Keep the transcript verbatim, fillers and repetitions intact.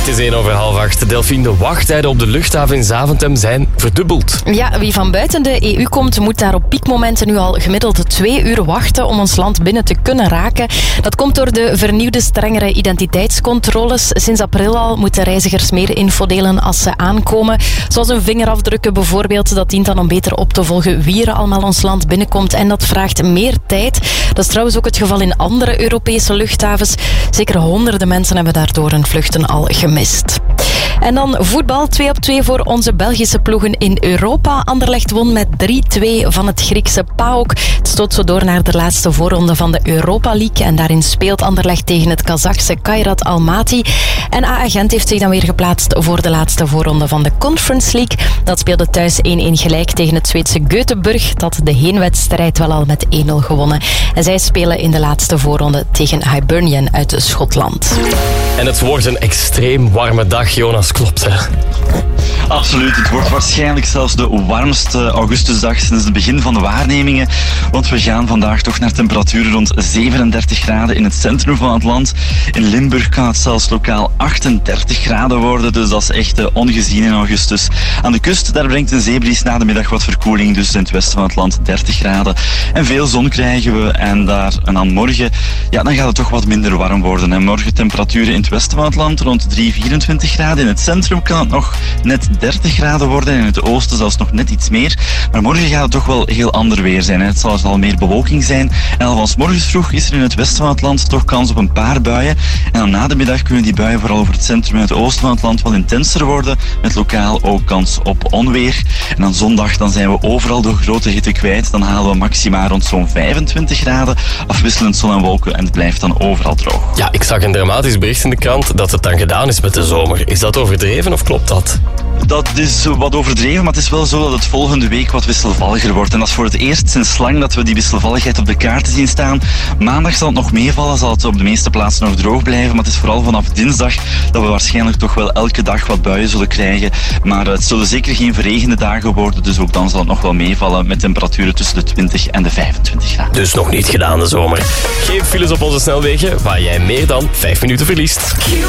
is één over half acht. Delphine, de wachttijden op de luchthaven in Zaventem zijn verdubbeld. Ja, wie van buiten de E U komt, moet daar op piekmomenten nu al gemiddeld twee uur wachten om ons land binnen te kunnen raken. Dat komt door de vernieuwde strengere identiteitscontroles. Sinds april al moeten reizigers meer info delen als ze aankomen. Zoals hun vingerafdrukken bijvoorbeeld. Dat dient dan om beter op te volgen wie er allemaal ons land binnenkomt. En dat vraagt meer tijd. Dat is trouwens ook het geval in andere Europese luchthavens. Zeker honderden mensen hebben daardoor hun vluchten al gemist. En dan voetbal, twee op twee voor onze Belgische ploegen in Europa. Anderlecht won met drie twee van het Griekse PAOK. Het stoot zo door naar de laatste voorronde van de Europa League. En daarin speelt Anderlecht tegen het Kazachse Kairat Almaty. En A A Gent heeft zich dan weer geplaatst voor de laatste voorronde van de Conference League. Dat speelde thuis één-één gelijk tegen het Zweedse Göteborg. Dat de heenwedstrijd wel al met één nul gewonnen. En zij spelen in de laatste voorronde tegen Hibernian uit Schotland. En het wordt een extreem warme dag, Jonas. Klopt, hè? Absoluut. Het wordt waarschijnlijk zelfs de warmste augustusdag sinds het begin van de waarnemingen. Want we gaan vandaag toch naar temperaturen rond zevenendertig graden in het centrum van het land. In Limburg kan het zelfs lokaal achtendertig graden worden. Dus dat is echt uh, ongezien in augustus. Aan de kust, daar brengt een zeebries na de middag wat verkoeling. Dus in het westen van het land dertig graden. En veel zon krijgen we. En, daar, en dan morgen, ja, dan gaat het toch wat minder warm worden. En morgen temperaturen in het westen van het land rond drie, vierentwintig graden. In het centrum kan het nog net dertig graden worden. En in het oosten zelfs nog net iets meer. Maar morgen gaat het toch wel heel ander weer zijn. Hè. Het zal al meer bewolking zijn. En al van 's morgens vroeg is er in het westen van het land toch kans op een paar buien. En dan na de middag kunnen die buien vooral over het centrum en het oosten van het land wel intenser worden. Met lokaal ook kans op onweer. En dan zondag dan zijn we overal de grote hitte kwijt. Dan halen we maxima rond zo'n vijfentwintig graden. Afwisselend zon en wolken en het blijft dan overal droog. Ja, ik zag een dramatisch bericht in de krant dat het dan gedaan is met de zomer. Is dat overdreven of klopt dat? Dat is wat overdreven, maar het is wel zo dat het volgende week wat wisselvalliger wordt. En dat is voor het eerst sinds lang dat we die wisselvalligheid op de kaarten zien staan. Maandag zal het nog meevallen, zal het op de meeste plaatsen nog droog blijven. Maar het is vooral vanaf dinsdag dat we waarschijnlijk toch wel elke dag wat buien zullen krijgen. Maar het zullen zeker geen verregende dagen worden, dus ook dan zal het nog wel meevallen met temperaturen tussen de twintig en de vijfentwintig graden. Dus nog niet gedaan de zomer. Geen files op onze snelwegen waar jij meer dan vijf minuten verliest.